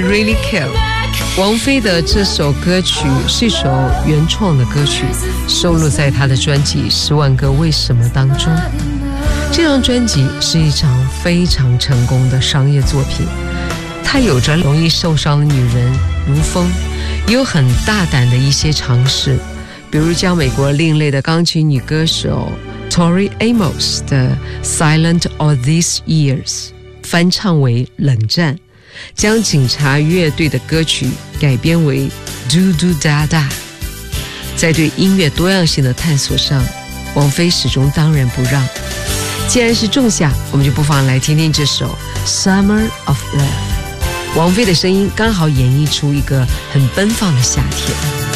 Really Care。王菲的这首歌曲是一首原创的歌曲，收录在她的专辑《10万个为什么》当中。这张专辑是一场非常成功的商业作品，它有着容易受伤的女人如风，也有很大胆的一些尝试，比如将美国另类的钢琴女歌手 Tori Amos 的 Silent All These Years 翻唱为冷战，将警察乐队的歌曲改编为 Do Do Da Da。 在对音乐多样性的探索上，王菲始终当仁不让。既然是仲夏，我们就不妨来听听这首 Summer of Love。 王菲的声音刚好演绎出一个很奔放的夏天。